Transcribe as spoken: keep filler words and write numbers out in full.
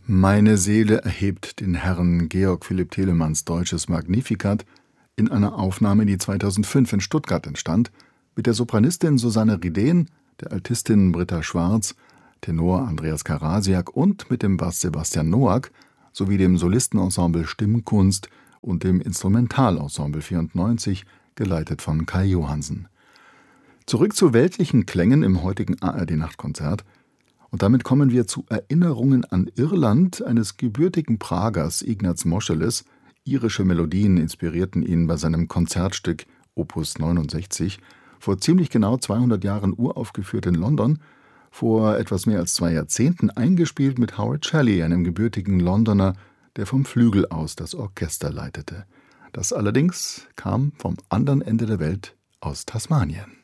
Meine Seele erhebt den Herrn Georg Philipp Telemanns deutsches Magnificat in einer Aufnahme, die zweitausendfünf in Stuttgart entstand, mit der Sopranistin Susanne Ridén, der Altistin Britta Schwarz, Tenor Andreas Karasiak und mit dem Bass Sebastian Noack sowie dem Solistenensemble Stimmkunst und dem Instrumentalensemble vierundneunzig, geleitet von Kai Johansen. Zurück zu weltlichen Klängen im heutigen A R D-Nachtkonzert. Und damit kommen wir zu Erinnerungen an Irland eines gebürtigen Pragers, Ignaz Moscheles. Irische Melodien inspirierten ihn bei seinem Konzertstück Opus neunundsechzig, vor ziemlich genau zweihundert Jahren uraufgeführt in London, vor etwas mehr als zwei Jahrzehnten eingespielt mit Howard Shelley, einem gebürtigen Londoner, der vom Flügel aus das Orchester leitete. Das allerdings kam vom anderen Ende der Welt, aus Tasmanien.